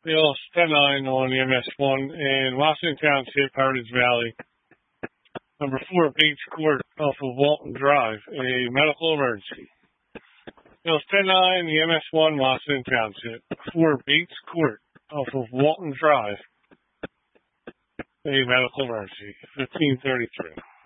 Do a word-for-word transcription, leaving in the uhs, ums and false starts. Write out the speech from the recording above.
They lost ten nine on the M S one in Washington Township, Heritage Valley. Number four, Bates Court off of Walton Drive, a medical emergency. They lost ten nine, the M S one, Washington Township. four, Bates Court off of Walton Drive, a medical emergency. fifteen thirty-three.